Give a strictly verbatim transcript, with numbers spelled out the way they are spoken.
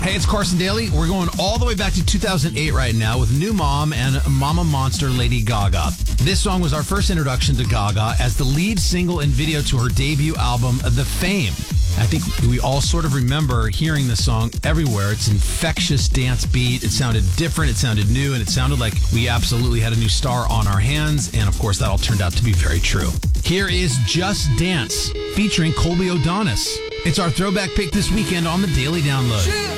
Hey, it's Carson Daly. We're going all the way back to two thousand eight right now with new mom and mama monster Lady Gaga. This song was our first introduction to Gaga as the lead single and video to her debut album, The Fame. I think we all sort of remember hearing this song everywhere. It's an infectious dance beat. It sounded different. It sounded new. And it sounded like we absolutely had a new star on our hands. And of course, that all turned out to be very true. Here is Just Dance featuring Colby O'Donis. It's our throwback pick this weekend on the Daily Download.